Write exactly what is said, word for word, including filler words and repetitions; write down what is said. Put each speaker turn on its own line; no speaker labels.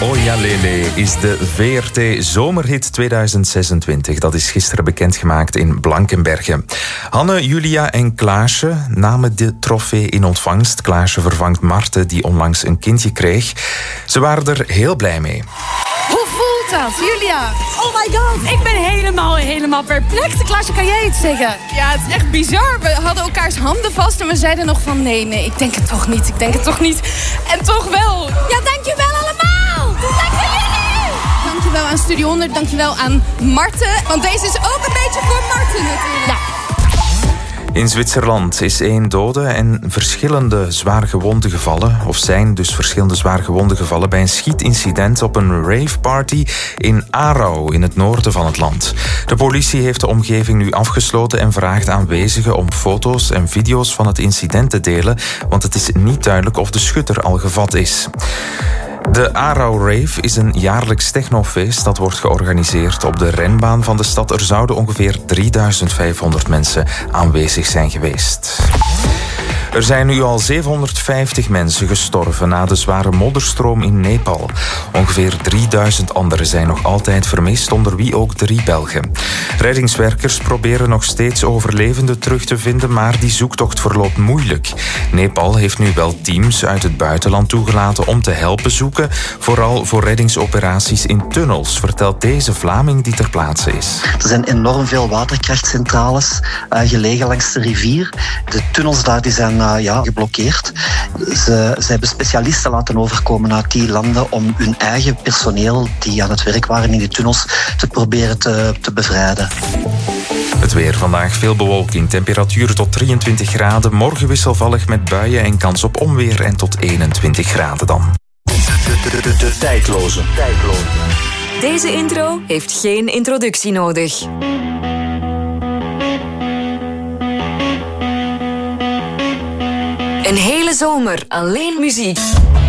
Oja Lele is de V R T Zomerhit tweeduizend zesentwintig. Dat is gisteren bekendgemaakt in Blankenberge. Hanne, Julia en Klaasje namen de trofee in ontvangst. Klaasje vervangt Marten, die onlangs een kindje kreeg. Ze waren er heel blij mee.
Hoe voelt dat, Julia? Oh my god, ik ben helemaal, helemaal perplex. Klaasje, kan jij iets zeggen?
Ja, het is echt bizar. We hadden elkaars handen vast en we zeiden nog van... nee, nee, ik denk het toch niet, ik denk het toch niet. En toch wel.
Ja, dankjewel allemaal. Dank jullie.
Dankjewel aan Studio honderd, dankjewel aan Marten. Want deze is ook een beetje voor Marten natuurlijk.
Ja.
In Zwitserland is één dode en verschillende zwaargewonden gevallen, of zijn dus verschillende zwaargewonden gevallen bij een schietincident op een raveparty in Aarau in het noorden van het land. De politie heeft de omgeving nu afgesloten en vraagt aanwezigen om foto's en video's van het incident te delen, want het is niet duidelijk of de schutter al gevat is. De Aarau Rave is een jaarlijks technofeest dat wordt georganiseerd op de renbaan van de stad. Er zouden ongeveer drieduizend vijfhonderd mensen aanwezig zijn geweest. Er zijn nu al zevenhonderdvijftig mensen gestorven na de zware modderstroom in Nepal. Ongeveer drieduizend anderen zijn nog altijd vermist, onder wie ook drie Belgen. Reddingswerkers proberen nog steeds overlevenden terug te vinden, maar die zoektocht verloopt moeilijk. Nepal heeft nu wel teams uit het buitenland toegelaten om te helpen zoeken, vooral voor reddingsoperaties in tunnels, vertelt deze Vlaming die ter plaatse is.
Er zijn enorm veel waterkrachtcentrales uh, gelegen langs de rivier. De tunnels daar die zijn uh, ja, geblokkeerd. Ze, ze hebben specialisten laten overkomen uit die landen om hun eigen personeel die aan het werk waren in die tunnels te proberen te, te bevrijden.
Het weer vandaag, veel bewolking, temperatuur tot drieëntwintig graden. Morgen wisselvallig met buien en kans op onweer en tot eenentwintig graden dan.
De, de, de, de tijdloze. tijdloze.
Deze intro heeft geen introductie nodig. Een hele zomer alleen muziek.